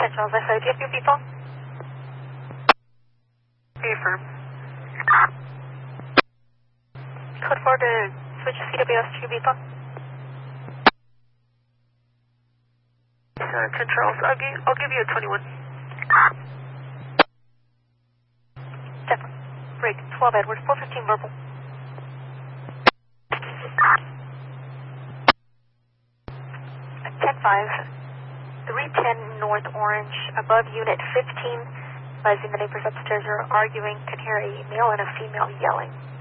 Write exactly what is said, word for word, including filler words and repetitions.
Charles, I said, do you have your people? Affirm. Code four to switch C W S to people. Uh, ten Charles, I'll give, I'll give you a twenty-one. Step. Break. twelve Edward, four fifteen verbal. ten five, three ten North Orange, above Unit fifteen. Advising the neighbors upstairs are arguing, can hear a male and a female yelling.